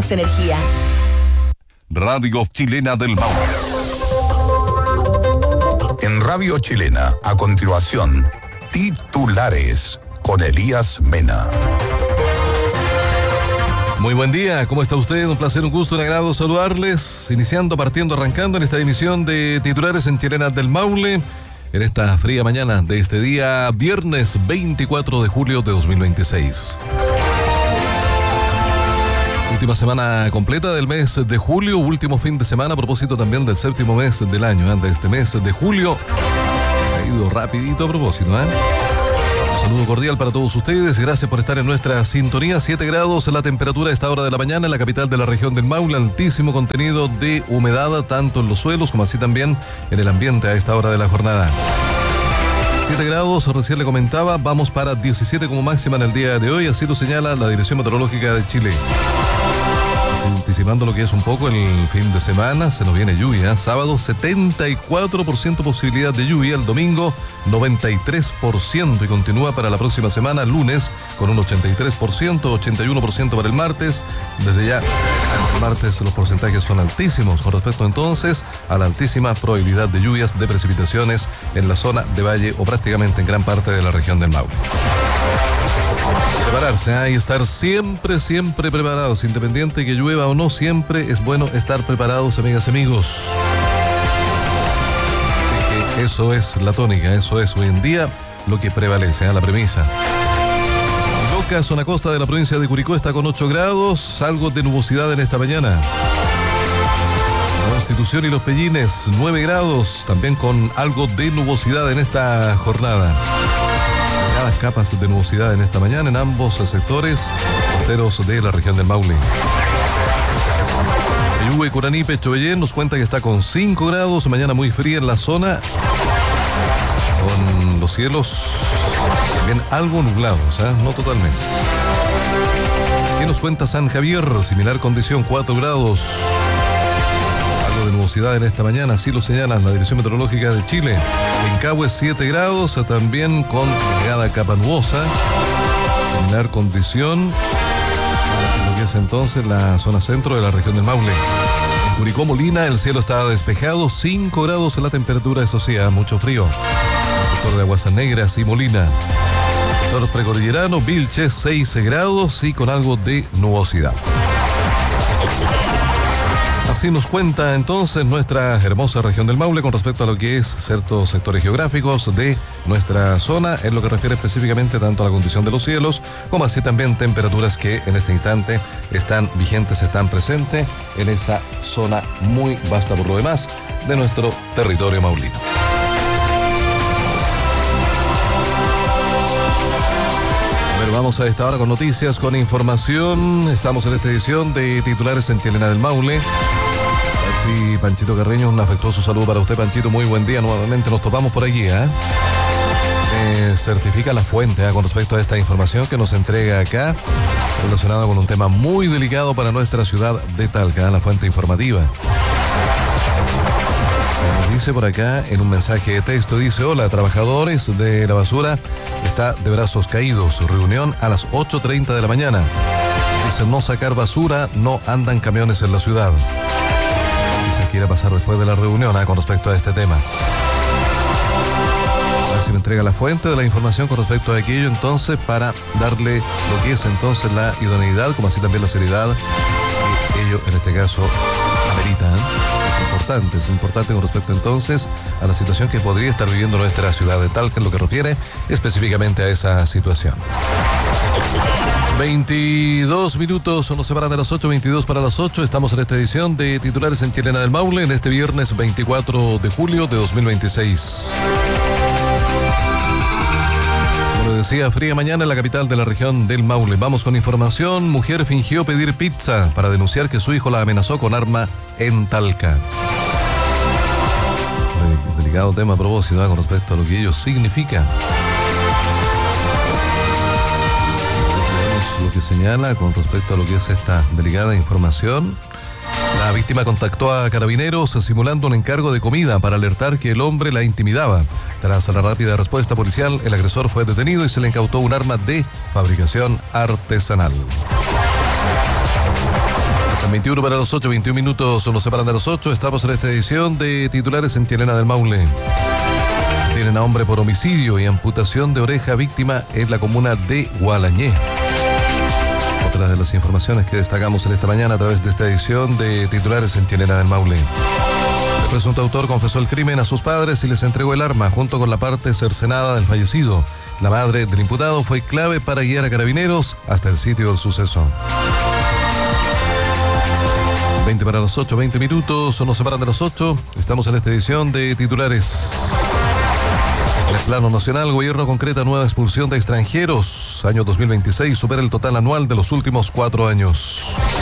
Cox Energía. Radio Chilena del Maule. En Radio Chilena, a continuación, titulares con Elías Mena. Muy buen día, ¿cómo está usted? Un placer, un gusto, un agrado saludarles. Arrancando en esta emisión de titulares en Chilena del Maule, en esta fría mañana de este día, viernes 24 de julio de 2026. Última semana completa del mes de julio, último fin de semana, a propósito también del séptimo mes del año, de este mes de julio. Se ha ido rapidito a propósito, Un saludo cordial para todos ustedes, gracias por estar en nuestra sintonía. 7 grados la temperatura a esta hora de la mañana en la capital de la región del Maule, altísimo contenido de humedad, tanto en los suelos como así también en el ambiente a esta hora de la jornada. 7 grados, recién le comentaba, vamos para 17 como máxima en el día de hoy, así lo señala la Dirección Meteorológica de Chile. Anticipando lo que es un poco el fin de semana, se nos viene lluvia. Sábado 74% posibilidad de lluvia, el domingo 93% y continúa para la próxima semana, lunes con un 83%, 81% para el martes. Desde ya, el martes los porcentajes son altísimos con respecto entonces a la altísima probabilidad de lluvias, de precipitaciones en la zona de Valle o prácticamente en gran parte de la región del Maule. Prepararse y estar siempre preparados, independiente que llueva o no, siempre es bueno estar preparados, amigas y amigos. Así que eso es la tónica, eso es hoy en día lo que prevalece, la premisa. Loca, zona costa de la provincia de Curicó, está con 8 grados, algo de nubosidad en esta mañana. La Constitución y Los Pellines, 9 grados, también con algo de nubosidad en esta jornada. Capas de nubosidad en esta mañana en ambos sectores costeros de la región del Maule. Yue, Curanipe, Chobellén nos cuenta que está con 5 grados, mañana muy fría en la zona, con los cielos también algo nublados, no totalmente. ¿Qué nos cuenta San Javier? Similar condición, 4 grados. De nubosidad en esta mañana, así lo señala la Dirección Meteorológica de Chile. En Cahue 7 grados, también con llegada capa nubosa, similar condición lo que es entonces la zona centro de la región del Maule. En Curicó, Molina, el cielo está despejado, 5 grados en la temperatura, eso sí, mucho frío. El sector de Aguas Negras y Molina. El sector precordillerano, Vilches, 6 grados y con algo de nubosidad. Así nos cuenta entonces nuestra hermosa región del Maule con respecto a lo que es ciertos sectores geográficos de nuestra zona, en lo que refiere específicamente tanto a la condición de los cielos, como así también temperaturas que en este instante están vigentes, están presentes en esa zona muy vasta por lo demás de nuestro territorio maulino. Vamos a esta hora con noticias, con información. Estamos en esta edición de titulares en Chilena del Maule. Así, Panchito Carreño, un afectuoso saludo para usted, Panchito. Muy buen día. Nuevamente nos topamos por allí. Certifica la fuente con respecto a esta información que nos entrega acá, relacionada con un tema muy delicado para nuestra ciudad de Talca, la fuente informativa. Nos dice por acá en un mensaje de texto, dice: hola, trabajadores de la basura, está de brazos caídos, reunión a las 8:30 de la mañana. Dice: no sacar basura, no andan camiones en la ciudad. Dice: quiere pasar después de la reunión con respecto a este tema. A ver si me entrega la fuente de la información con respecto a aquello entonces, para darle lo que es entonces la idoneidad, como así también la seriedad que ello en este caso amerita. Es importante con respecto entonces a la situación que podría estar viviendo nuestra ciudad de Talca en lo que refiere específicamente a esa situación. 22 minutos, nos separan de las 8, 22 para las 8. Estamos en esta edición de titulares en Chilena del Maule en este viernes 24 de julio de 2026. Como decía, fría mañana en la capital de la región del Maule. Vamos con información. Mujer fingió pedir pizza para denunciar que su hijo la amenazó con arma en Talca. Delicado tema a propósito, con respecto a lo que ello significa. Tenemos lo que señala con respecto a lo que es esta delicada información. La víctima contactó a carabineros simulando un encargo de comida para alertar que el hombre la intimidaba. Tras la rápida respuesta policial, el agresor fue detenido y se le incautó un arma de fabricación artesanal. 21 para las 8, 21 minutos nos separan de las 8. Estamos en esta edición de titulares en Chilena del Maule. Tienen a hombre por homicidio y amputación de oreja, víctima en la comuna de Gualañé. Otra de las informaciones que destacamos en esta mañana a través de esta edición de titulares en Chilena del Maule. El presunto autor confesó el crimen a sus padres y les entregó el arma junto con la parte cercenada del fallecido. La madre del imputado fue clave para guiar a carabineros hasta el sitio del suceso. 20 para las 8, 20 minutos, nos separan de las 8. Estamos en esta edición de titulares. En el plano nacional, el gobierno concreta nueva expulsión de extranjeros. Año 2026 supera el total anual de los últimos 4 años.